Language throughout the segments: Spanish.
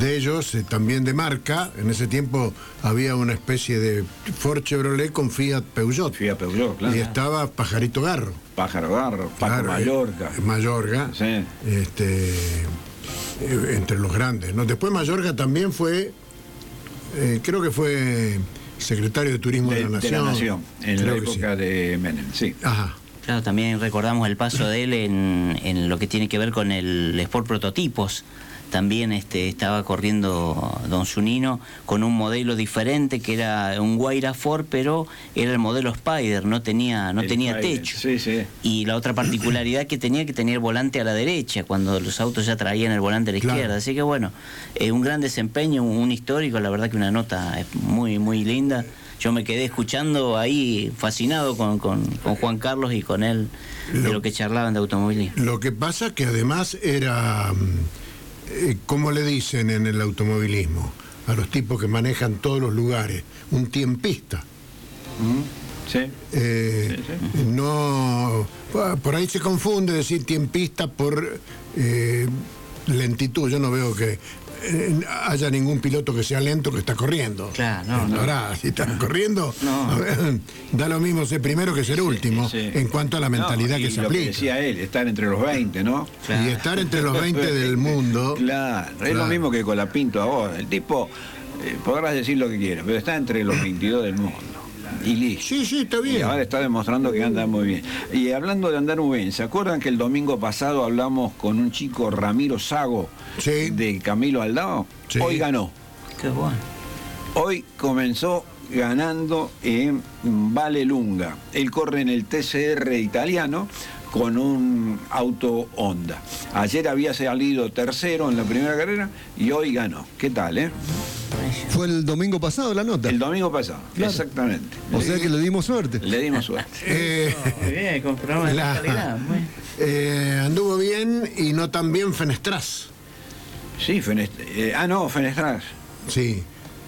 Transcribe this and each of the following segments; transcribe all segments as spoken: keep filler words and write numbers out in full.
de ellos, eh, también de marca. En ese tiempo había una especie de Ford Chevrolet con Fiat Peugeot. Fiat Peugeot, claro. Y estaba Pajarito Garro. Pájaro Garro, Paco Claro, Mayorga. eh, Mayorga, Sí. este, eh, entre los grandes, ¿no? Después Mayorga también fue, eh, creo que fue secretario de Turismo de, De, la de Nación. la Nación, en Creo la que época sí. de Menem, sí. Ajá. Claro, también recordamos el paso de él en, en lo que tiene que ver con el Sport Prototipos. También este, estaba corriendo Don Zunino con un modelo diferente que era un Guaira Ford, pero era el modelo Spider, no tenía, no El tenía Spider, techo. sí, sí. Y la otra particularidad que tenía que tenía el volante a la derecha, cuando los autos ya traían el volante a la Claro. izquierda. Así que bueno, eh, un gran desempeño, un, un histórico, la verdad que una nota muy, muy linda. Yo me quedé escuchando ahí, fascinado con, con, con Juan Carlos y con él, de Lo- lo que charlaban de automovilismo. Lo que pasa que además era, eh, ¿cómo le dicen en el automovilismo? A los tipos que manejan todos los lugares, un tiempista. Sí. Eh, Sí, sí. No, por ahí se confunde decir tiempista por eh, lentitud. Yo no veo que eh, haya ningún piloto que sea lento que está corriendo. Claro, no, no. Ahora, si están corriendo, No. a ver, da lo mismo ser primero que ser último, Sí. en cuanto a la mentalidad No, y que se lo aplica. Que decía él, estar entre los veinte, ¿no? Claro. Y estar entre los veinte del mundo. Claro, es Claro. lo mismo que Colapinto ahora. El tipo, eh, podrás decir lo que quieras, pero está entre los veintidós del mundo. Y listo. Sí, sí, está Y bien. ahora está demostrando que anda muy bien. Y hablando de andar muy bien, ¿se acuerdan que el domingo pasado hablamos con un chico, Ramiro Sago, Sí. de Camilo Aldao? Sí. Hoy ganó. Qué bueno. Hoy comenzó ganando en Vallelunga. Él corre en el T C R italiano con un auto Honda. Ayer había salido tercero en la primera carrera y hoy ganó. ¿Qué tal, eh? Fue el domingo pasado la nota. El domingo pasado, Claro. exactamente. O sea que le dimos suerte. Le dimos suerte. Eh, Muy bien, con programas La- de calidad. muy- eh, anduvo bien y no tan bien Fenestras. Sí, Fenest eh, ah, no, Fenestras. Sí.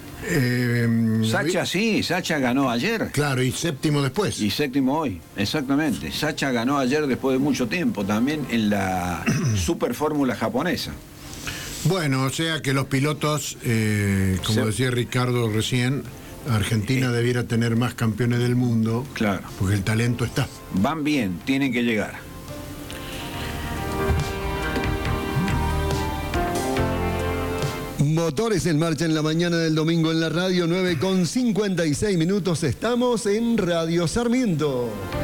Eh, Sacha sí, Sacha ganó ayer. Claro, y séptimo después. Y séptimo hoy, exactamente. Sacha ganó ayer después de mucho tiempo, también en la Super Fórmula japonesa. Bueno, o sea que los pilotos, eh, como Se- decía Ricardo recién, Argentina debiera tener más campeones del mundo. Claro. Porque el talento está. Van bien, tienen que llegar. Motores en marcha en la mañana del domingo en la radio, nueve con cincuenta y seis minutos. Estamos en Radio Sarmiento.